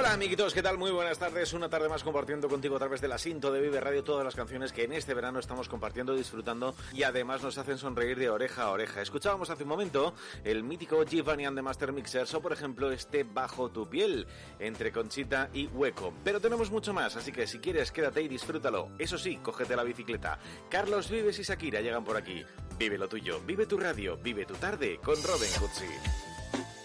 Hola amiguitos, ¿qué tal? Muy buenas tardes, una tarde más compartiendo contigo a través de la Sinto de Vive Radio todas las canciones que en este verano estamos compartiendo, disfrutando y además nos hacen sonreír de oreja a oreja. Escuchábamos hace un momento el mítico Giovanni and the Master Mixers o por ejemplo este Bajo tu piel, entre Conchita y Hueco. Pero tenemos mucho más, así que si quieres quédate y disfrútalo. Eso sí, cógete la bicicleta. Carlos Vives y Shakira llegan por aquí. Vive lo tuyo, vive tu radio, vive tu tarde con Robin Cutsi.